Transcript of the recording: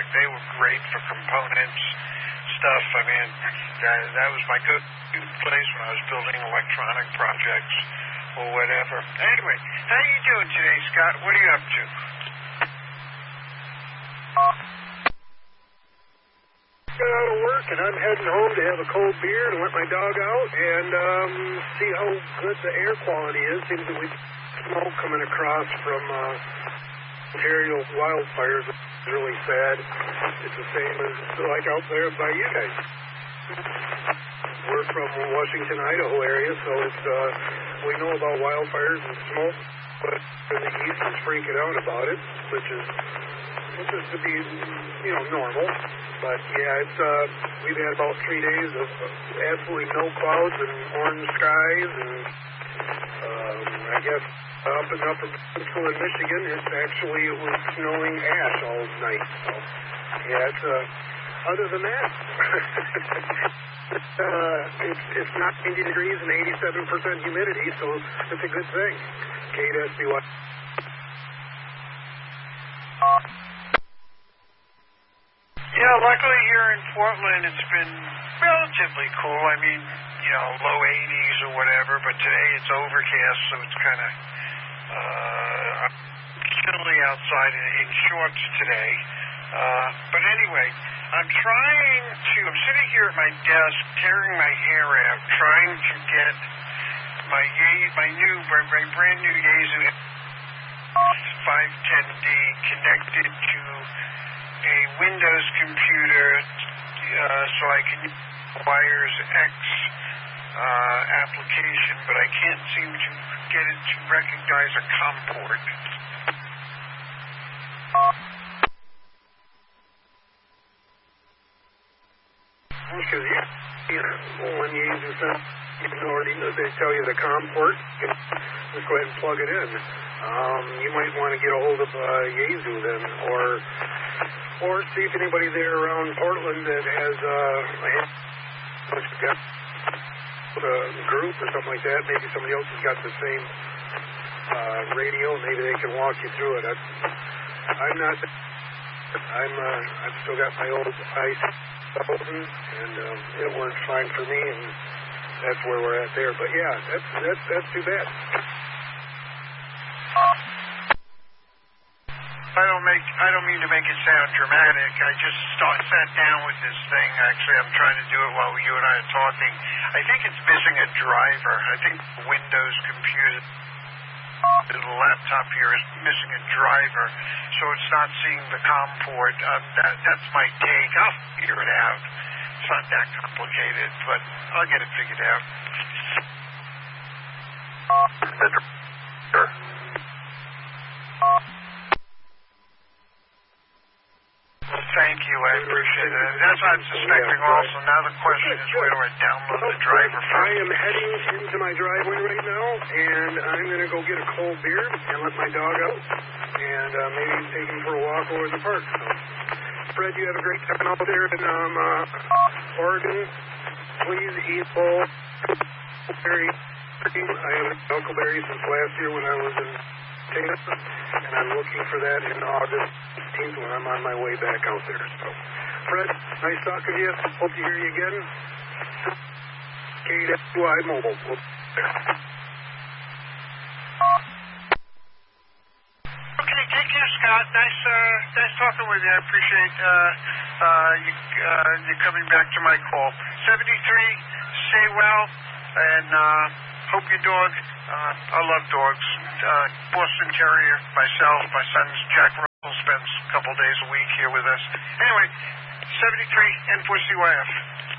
They were great for components, stuff. I mean, that was my go-to place when I was building electronic projects or whatever. Anyway, how are you doing today, Scott? What are you up to? Got out of work, and I'm heading home to have a cold beer and let my dog out and see how good the air quality is. Seems that we've smoke coming across from Ontario wildfires. It's really sad. It's the same as like out there by you guys. We're from Washington, Idaho area, so it's we know about wildfires and smoke, but in the east is freaking out about it, which is to be normal. But yeah, it's we've had about 3 days of absolutely no clouds and orange skies, and I guess up in Upper Peninsula in Michigan, it was snowing ash all night. So yeah, it's other than that, it's not 90 degrees and 87% humidity, so it's a good thing. KSBY. Yeah, luckily here in Portland, it's been relatively cool. I mean, low 80s or whatever, but today it's overcast, so it's kind of chilly outside in shorts today. But anyway, I'm sitting here at my desk, tearing my hair out, trying to get my brand new Yaesu 510D connected to a Windows computer so I can use Wires X application, but I can't seem to get it to recognize a COM port. Because when you use this, they tell you the COM port, you can just go ahead and plug it in. You might want to get a hold of Yaesu then, or see if anybody there around Portland that has a group or something like that. Maybe somebody else has got the same radio. Maybe they can walk you through it. I've still got my old i7, and it works fine for me, and that's where we're at there. But yeah, that's too bad. I don't mean to make it sound dramatic. I just sat down with this thing. Actually, I'm trying to do it while you and I are talking. I think it's missing a driver. I think the Windows computer, the laptop here is missing a driver, so it's not seeing the COM port. That's my take. I'll figure it out. It's not that complicated, but I'll get it figured out. Sure. Thank you, I appreciate it. That's what I'm suspecting also. Now the question is, where do I download the driver from? I am heading into my driveway right now, and I'm going to go get a cold beer and let my dog out, and maybe take him for a walk over the park. So, Fred, you have a great time out there in Oregon. Please eat huckleberry. I haven't had huckleberry since last year when I was in Tampa, and I'm looking for that in August 18th when I'm on my way back out there. So, Fred, nice talking to you. Hope to hear you again. KWI Mobile. Okay, take care, Scott. Nice talking with you. I appreciate you coming back to my call. 73, stay well, and hope your dog, I love dogs. Boston Terrier, myself, my son's Jack Russell spends a couple days a week here with us. Anyway, 73 N4CYF.